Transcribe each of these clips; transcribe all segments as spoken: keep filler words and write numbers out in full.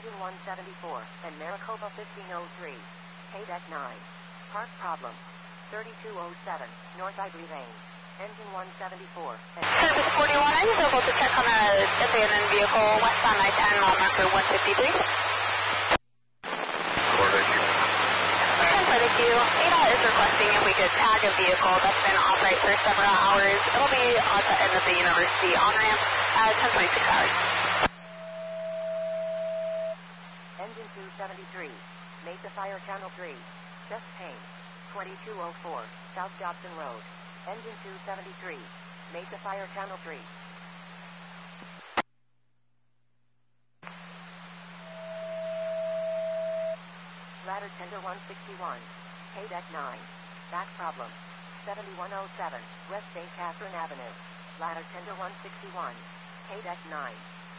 Engine one seventy-four, and Maricopa fifteen oh three. K-Deck nine. Park problem. thirty-two oh seven, North Ivory Lane. Engine one seventy-four. Service forty-one, are you able to check on a abandoned vehicle westbound I ten, mile marker one fifty-three? Thank you. A D O T is requesting if we could tag a vehicle that's been off-site for several hours. It'll be at the end of the University on-ramp at ten twenty-six hours. Engine two seventy-three, Mesa Fire Channel three, Just Payne, twenty-two oh four, South Jobson Road. Engine two seventy-three, Mesa Fire Channel three. Ladder Tender one sixty-one, K-Deck nine. Back problem. seventy-one oh seven, West Saint Catherine Avenue. Ladder Tender one sixty-one, K-Deck nine.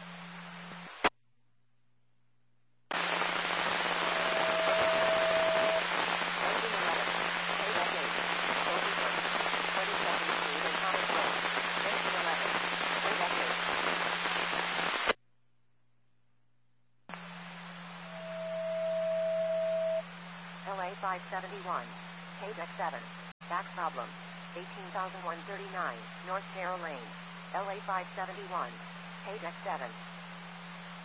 Engine eleven, K-Deck eight, Soldier Brook, twenty-second Street and Thomas Road. Engine eleven, K-Deck eight. L A five seventy-one, K-Deck seven. Back problem. eighteen thousand one hundred thirty-nine, North Carroll Lane. L A five seventy-one, K-Deck seven.